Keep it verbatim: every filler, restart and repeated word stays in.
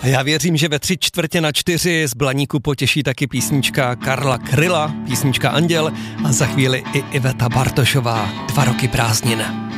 A já věřím, že ve tři čtvrtě na čtyři z Blaníku potěší taky písnička Karla Kryla, písnička Anděl a za chvíli i Iveta Bartošová, Dva roky prázdnin.